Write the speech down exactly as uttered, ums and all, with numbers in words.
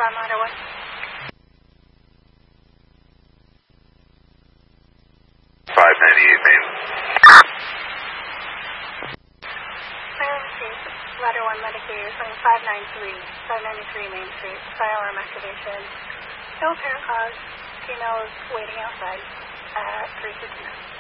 on ladder one. five ninety-eight main. Ladder one, Medicaid, from five ninety-three, five ninety-three Main Street, fire alarm activation. No apparent cause. Female is waiting outside at three fifty-nine.